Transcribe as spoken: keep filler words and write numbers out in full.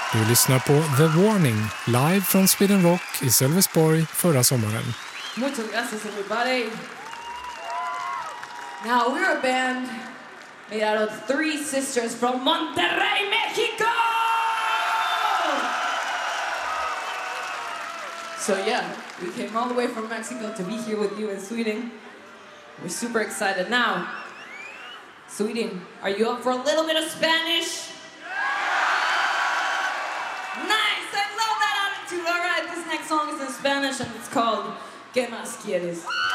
Du lyssnar på The Warning, live från Sweden Rock i Sölvesborg förra sommaren. Muchas gracias, everybody. Now, we're a band made out of three sisters from Monterrey, Mexico! So yeah, we came all the way from Mexico to be here with you in Sweden. We're super excited. Now, Sweden, are you up for a little bit of Spanish? Nice, I love that attitude. All right, this next song is in Spanish and it's called ¿Qué más quieres?